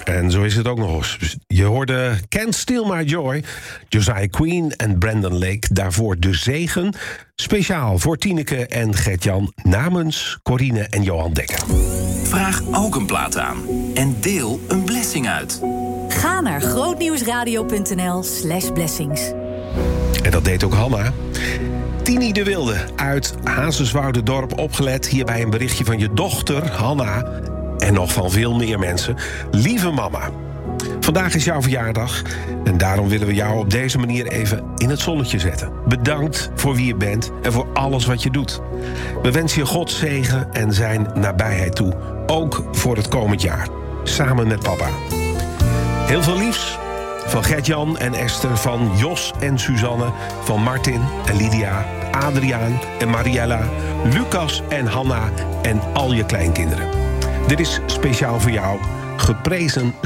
En zo is het ook nog eens. Je hoorde Can't Steal My Joy, Josiah Queen en Brandon Lake. Daarvoor De Zegen, speciaal voor Tineke en Gert-Jan... namens Corine en Johan Dekker. Vraag ook een plaat aan en deel een blessing uit. Ga naar grootnieuwsradio.nl/blessings. En dat deed ook Hanna. Tini de Wilde uit Hazeswouderdorp opgelet. Hierbij een berichtje van je dochter, Hanna. En nog van veel meer mensen. Lieve mama, vandaag is jouw verjaardag. En daarom willen we jou op deze manier even in het zonnetje zetten. Bedankt voor wie je bent en voor alles wat je doet. We wensen je Gods zegen en zijn nabijheid toe. Ook voor het komend jaar. Samen met papa. Heel veel liefs. Van Gert-Jan en Esther, van Jos en Suzanne, van Martin en Lydia, Adriaan en Mariella, Lucas en Hanna en al je kleinkinderen. Dit is speciaal voor jou. Geprezen